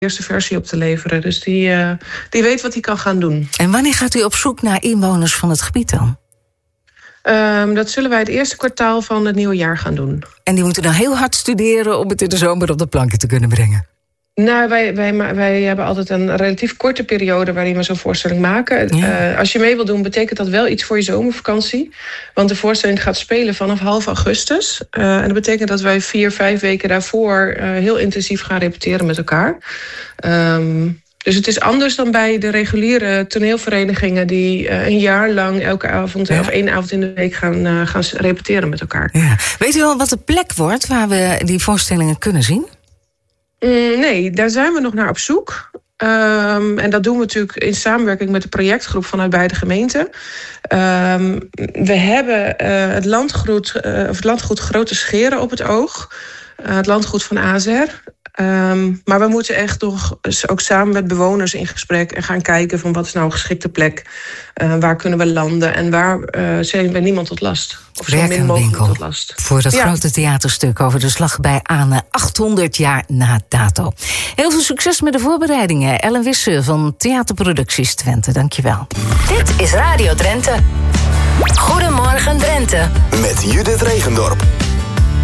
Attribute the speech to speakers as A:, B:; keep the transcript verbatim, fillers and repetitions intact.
A: eerste versie op te leveren. Dus die, uh, die weet wat hij kan gaan doen.
B: En wanneer gaat u op zoek naar inwoners van het gebied dan?
A: Um, dat zullen wij het eerste kwartaal van het nieuwe jaar gaan doen.
B: En die moeten dan heel hard studeren om het in de zomer op de planken te kunnen brengen?
A: Nou, wij, wij, wij hebben altijd een relatief korte periode waarin we zo'n voorstelling maken. Ja. Uh, als je mee wil doen, betekent dat wel iets voor je zomervakantie. Want de voorstelling gaat spelen vanaf half augustus. Uh, en dat betekent dat wij vier, vijf weken daarvoor uh, heel intensief gaan repeteren met elkaar. Um, dus het is anders dan bij de reguliere toneelverenigingen die uh, een jaar lang elke avond ja. of één avond in de week gaan, uh, gaan repeteren met elkaar.
B: Ja. Weet u al wat de plek wordt waar we die voorstellingen kunnen zien?
A: Mm, nee, daar zijn we nog naar op zoek. Um, en dat doen we natuurlijk in samenwerking met de projectgroep vanuit beide gemeenten. Um, we hebben uh, het, landgoed, uh, of het landgoed Grote Scheren op het oog. Uh, het landgoed van A Z R. Um, maar we moeten echt nog ook samen met bewoners in gesprek en gaan kijken van wat is nou een geschikte plek. Uh, waar kunnen we landen en waar uh, zijn we niemand tot last. Of zo min mogelijk tot last.
B: Voor dat
A: ja.
B: grote theaterstuk over de slag bij Ane, achthonderd jaar na dato. Heel veel succes met de voorbereidingen. Ellen Wisse van Theaterproducties Twente, dankjewel.
C: Dit is Radio Drenthe. Goedemorgen Drenthe.
D: Met Judith Regendorp.